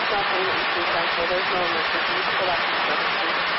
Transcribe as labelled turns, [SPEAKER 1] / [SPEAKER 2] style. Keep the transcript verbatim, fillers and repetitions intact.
[SPEAKER 1] nothing that you can cancel. There's no emergency. You can go back to the service.